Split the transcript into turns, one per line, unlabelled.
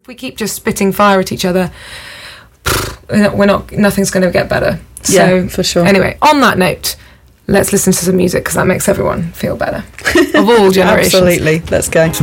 If we keep just spitting fire at each other, nothing's going to get better. So,
for sure.
Anyway, on that note, let's listen to some music because that makes everyone feel better of all generations.
Absolutely. Let's go.